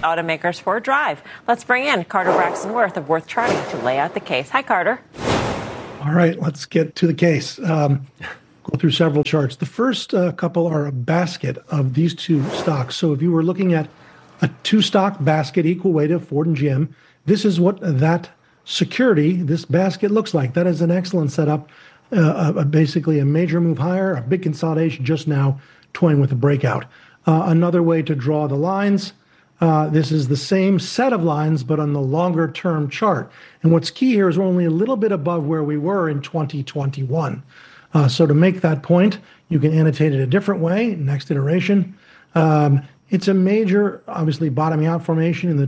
automakers for a drive. Let's bring in Carter Braxton Worth of Worth Charting to lay out the case. Hi, Carter. All right, let's get to the case. Go through several charts. The first couple are a basket of these two stocks. So if you were looking at a two-stock basket equal weight of Ford and GM, this is what that security, this basket looks like. That is an excellent setup. Basically a major move higher, a big consolidation just now toying with a breakout. Another way to draw the lines, this is the same set of lines, but on the longer term chart. And what's key here is we're only a little bit above where we were in 2021. So to make that point, you can annotate it a different way, next iteration. It's a major, obviously, bottoming out formation in the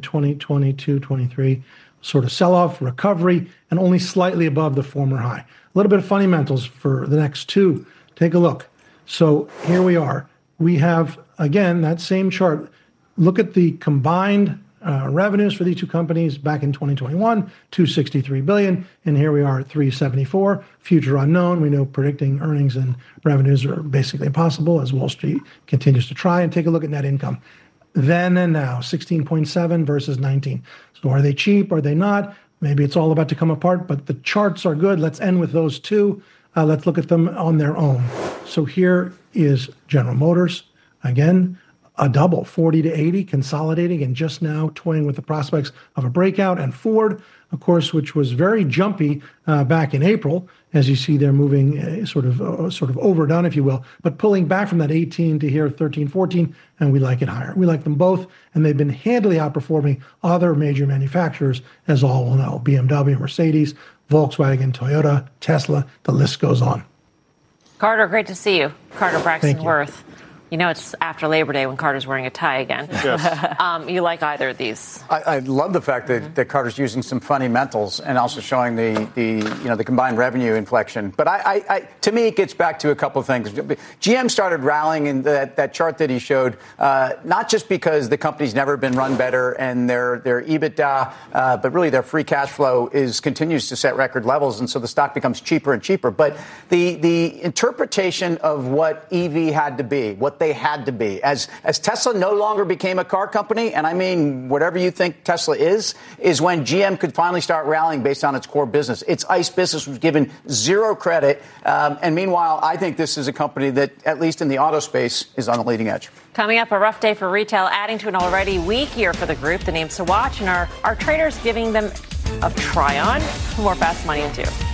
2022-23 sort of sell-off, recovery, and only slightly above the former high. A little bit of fundamentals for the next two. Take a look. So here we are. We have, again, that same chart. Look at the combined revenues for these two companies back in 2021, $263 billion, and here we are at $374. Future unknown. We know predicting earnings and revenues are basically impossible as Wall Street continues to try. And take a look at net income. Then and now, 16.7 versus 19. So are they cheap? Are they not? Maybe it's all about to come apart, but the charts are good. Let's end with those two. Let's look at them on their own. So here is General Motors. Again, a double, 40 to 80, consolidating and just now toying with the prospects of a breakout. And Ford, of course, which was very jumpy back in April. As you see, they're moving sort of overdone, if you will, but pulling back from that 18 to here, 13, 14, and we like it higher. We like them both, and they've been handily outperforming other major manufacturers, as all will know, BMW, Mercedes, Volkswagen, Toyota, Tesla, the list goes on. Carter, great to see you. Carter Braxton Worth. You know, it's after Labor Day when Carter's wearing a tie again. Yes. You like either of these? I love the fact that Carter's using some fundamentals and also showing the combined revenue inflection. But to me, it gets back to a couple of things. GM started rallying in that chart that he showed, not just because the company's never been run better and their EBITDA, but really their free cash flow continues to set record levels, and so the stock becomes cheaper and cheaper. But the interpretation of what EV had to be, what they had to be. As Tesla no longer became a car company, and I mean whatever you think Tesla is when GM could finally start rallying based on its core business. Its ICE business was given zero credit. And meanwhile, I think this is a company that, at least in the auto space, is on the leading edge. Coming up, a rough day for retail, adding to an already weak year for the group. The names to watch, and our traders giving them a try on. More Fast Money in 2.